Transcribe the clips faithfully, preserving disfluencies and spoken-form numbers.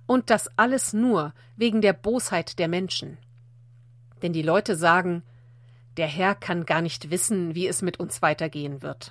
Und das alles nur wegen der Bosheit der Menschen. Denn die Leute sagen, der Herr kann gar nicht wissen, wie es mit uns weitergehen wird.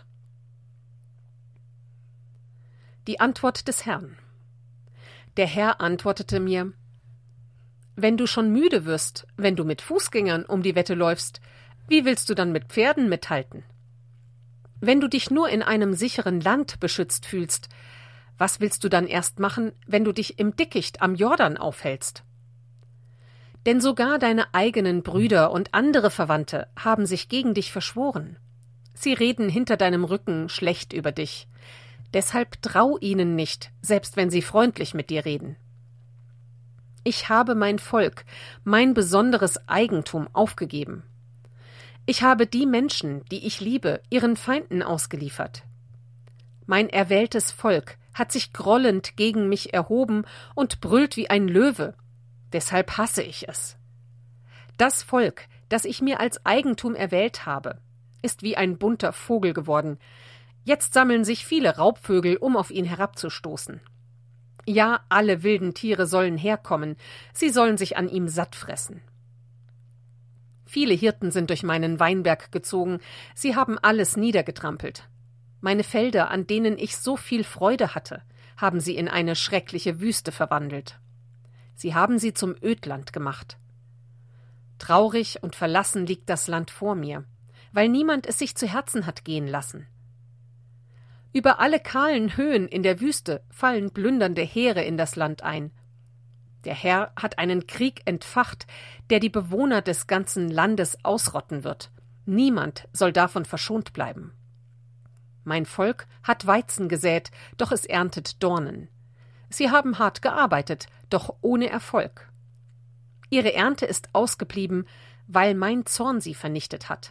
Die Antwort des Herrn. Der Herr antwortete mir: Wenn du schon müde wirst, wenn du mit Fußgängern um die Wette läufst, wie willst du dann mit Pferden mithalten? Wenn du dich nur in einem sicheren Land beschützt fühlst, was willst du dann erst machen, wenn du dich im Dickicht am Jordan aufhältst? Denn sogar deine eigenen Brüder und andere Verwandte haben sich gegen dich verschworen. Sie reden hinter deinem Rücken schlecht über dich. Deshalb trau ihnen nicht, selbst wenn sie freundlich mit dir reden. Ich habe mein Volk, mein besonderes Eigentum aufgegeben. Ich habe die Menschen, die ich liebe, ihren Feinden ausgeliefert. Mein erwähltes Volk hat sich grollend gegen mich erhoben und brüllt wie ein Löwe. Deshalb hasse ich es. Das Volk, das ich mir als Eigentum erwählt habe, ist wie ein bunter Vogel geworden. Jetzt sammeln sich viele Raubvögel, um auf ihn herabzustoßen. Ja, alle wilden Tiere sollen herkommen, sie sollen sich an ihm satt fressen. Viele Hirten sind durch meinen Weinberg gezogen, sie haben alles niedergetrampelt. Meine Felder, an denen ich so viel Freude hatte, haben sie in eine schreckliche Wüste verwandelt. Sie haben sie zum Ödland gemacht. Traurig und verlassen liegt das Land vor mir, weil niemand es sich zu Herzen hat gehen lassen. Über alle kahlen Höhen in der Wüste fallen plündernde Heere in das Land ein. Der Herr hat einen Krieg entfacht, der die Bewohner des ganzen Landes ausrotten wird. Niemand soll davon verschont bleiben. Mein Volk hat Weizen gesät, doch es erntet Dornen. Sie haben hart gearbeitet, doch ohne Erfolg. Ihre Ernte ist ausgeblieben, weil mein Zorn sie vernichtet hat.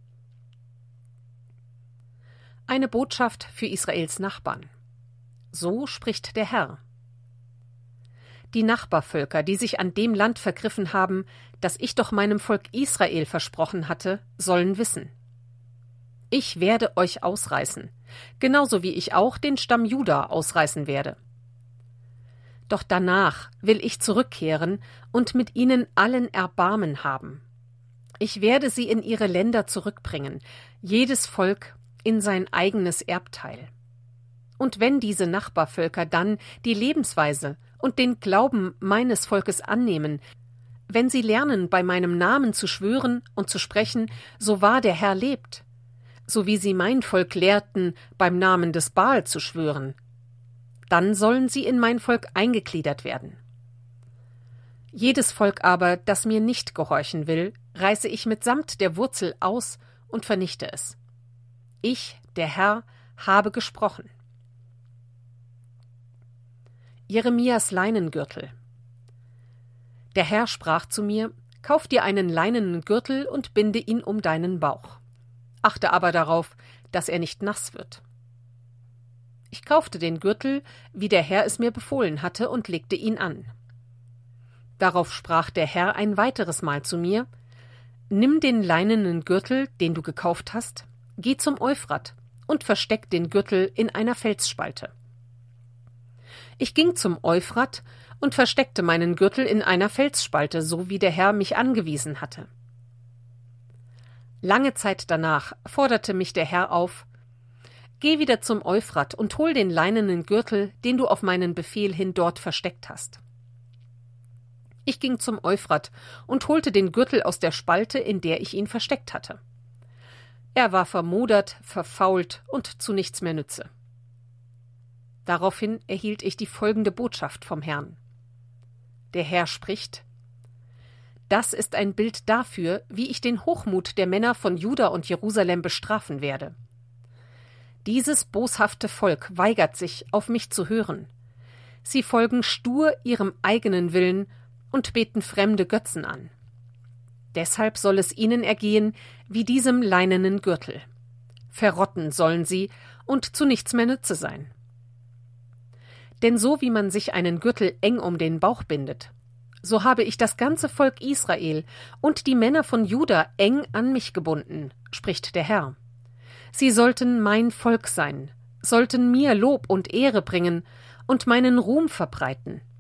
Eine Botschaft für Israels Nachbarn. So spricht der Herr. Die Nachbarvölker, die sich an dem Land vergriffen haben, das ich doch meinem Volk Israel versprochen hatte, sollen wissen: Ich werde euch ausreißen, genauso wie ich auch den Stamm Juda ausreißen werde. Doch danach will ich zurückkehren und mit ihnen allen Erbarmen haben. Ich werde sie in ihre Länder zurückbringen, jedes Volk in sein eigenes Erbteil. Und wenn diese Nachbarvölker dann die Lebensweise und den Glauben meines Volkes annehmen, wenn sie lernen, bei meinem Namen zu schwören und zu sprechen, so wahr der Herr lebt, so wie sie mein Volk lehrten, beim Namen des Baal zu schwören, dann sollen sie in mein Volk eingegliedert werden. Jedes Volk aber, das mir nicht gehorchen will, reiße ich mitsamt der Wurzel aus und vernichte es. Ich, der Herr, habe gesprochen. Jeremias Leinengürtel. Der Herr sprach zu mir: Kauf dir einen leinenen Gürtel und binde ihn um deinen Bauch. Achte aber darauf, dass er nicht nass wird. Ich kaufte den Gürtel, wie der Herr es mir befohlen hatte, und legte ihn an. Darauf sprach der Herr ein weiteres Mal zu mir: Nimm den leinenen Gürtel, den du gekauft hast, geh zum Euphrat und versteck den Gürtel in einer Felsspalte. Ich ging zum Euphrat und versteckte meinen Gürtel in einer Felsspalte, so wie der Herr mich angewiesen hatte. Lange Zeit danach forderte mich der Herr auf: Geh wieder zum Euphrat und hol den leinenen Gürtel, den du auf meinen Befehl hin dort versteckt hast. Ich ging zum Euphrat und holte den Gürtel aus der Spalte, in der ich ihn versteckt hatte. Er war vermodert, verfault und zu nichts mehr nütze. Daraufhin erhielt ich die folgende Botschaft vom Herrn. Der Herr spricht: Das ist ein Bild dafür, wie ich den Hochmut der Männer von Juda und Jerusalem bestrafen werde. Dieses boshafte Volk weigert sich, auf mich zu hören. Sie folgen stur ihrem eigenen Willen und beten fremde Götzen an. Deshalb soll es ihnen ergehen wie diesem leinenen Gürtel. Verrotten sollen sie und zu nichts mehr Nütze sein. Denn so wie man sich einen Gürtel eng um den Bauch bindet, so habe ich das ganze Volk Israel und die Männer von Juda eng an mich gebunden, spricht der Herr. Sie sollten mein Volk sein, sollten mir Lob und Ehre bringen und meinen Ruhm verbreiten,